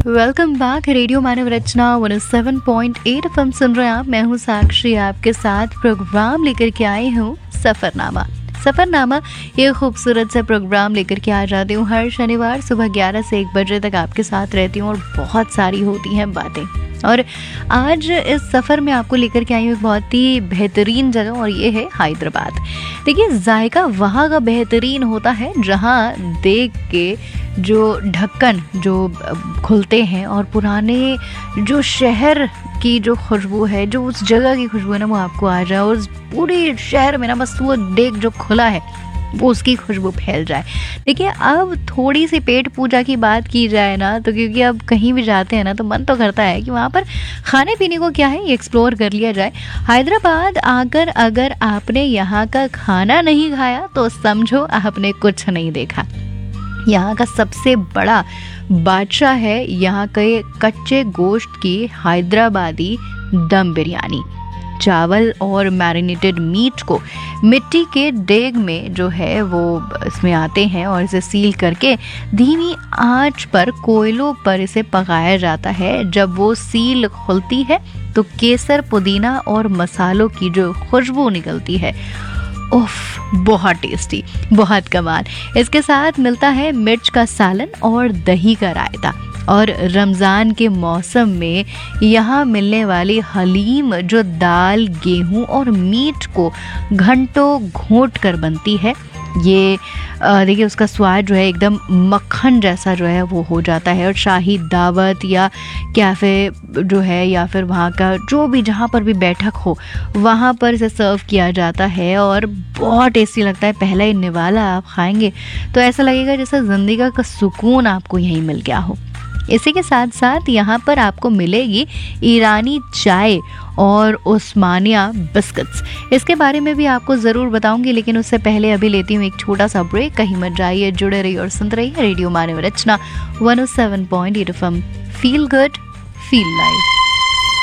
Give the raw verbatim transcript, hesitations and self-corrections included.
Welcome back. Radio मानव रचना one seven point eight FM सुन रहे हैं आप। मैं हूँ साक्षी, आपके साथ प्रोग्राम लेकर के आई हूँ सफरनामा। सफरनामा ये खूबसूरत सा प्रोग्राम लेकर के आ जाती हूँ हर शनिवार सुबह ग्यारह से एक बजे तक आपके साथ रहती हूँ और बहुत सारी होती हैं बातें। और आज इस सफ़र में आपको लेकर के आई हूँ एक बहुत ही बेहतरीन जगह, और ये है हैदराबाद। देखिए, जायका वहाँ का बेहतरीन होता है जहाँ देख के जो ढक्कन जो खुलते हैं और पुराने जो शहर की जो खुशबू है, जो उस जगह की खुशबू है ना, वो आपको आ जाए और उस पूरे शहर में ना बस वो देख जो खुला है वो उसकी खुशबू फैल जाए। देखिए, अब थोड़ी सी पेट पूजा की बात की जाए ना, तो क्योंकि अब कहीं भी जाते हैं ना तो मन तो करता है कि वहाँ पर खाने पीने को क्या है ये एक्सप्लोर कर लिया जाए। हैदराबाद आकर अगर आपने यहाँ का खाना नहीं खाया तो समझो आपने कुछ नहीं देखा। यहाँ का सबसे बड़ा बादशाह है यहाँ के कच्चे गोश्त की हैदराबादी दम बिरयानी। चावल और मैरिनेटेड मीट को मिट्टी के डेग में जो है वो इसमें आते हैं और इसे सील करके धीमी आंच पर कोयलों पर इसे पकाया जाता है। जब वो सील खुलती है तो केसर, पुदीना और मसालों की जो खुशबू निकलती है, उफ, बहुत टेस्टी, बहुत कमाल। इसके साथ मिलता है मिर्च का सालन और दही का रायता। और रमज़ान के मौसम में यहाँ मिलने वाली हलीम जो दाल, गेहूँ और मीट को घंटों घोट कर बनती है, ये देखिए उसका स्वाद जो है एकदम मक्खन जैसा जो है वो हो जाता है। और शाही दावत या कैफ़े जो है या फिर वहाँ का जो भी जहाँ पर भी बैठक हो वहाँ पर इसे सर्व किया जाता है और बहुत टेस्टी लगता है। पहला ही निवाला आप खाएंगे तो ऐसा लगेगा जैसे ज़िंदगी का सुकून आपको यहीं मिल गया हो। इसी के साथ साथ यहाँ पर आपको मिलेगी ईरानी चाय और उस्मानिया बिस्किट्स। इसके बारे में भी आपको ज़रूर बताऊंगी, लेकिन उससे पहले अभी लेती हूँ एक छोटा सा ब्रेक। कहीं मत जाइए, जुड़े रहिए और सुनते रहिए रेडियो मानव रचना one O seven point eight FM. Feel good, feel live.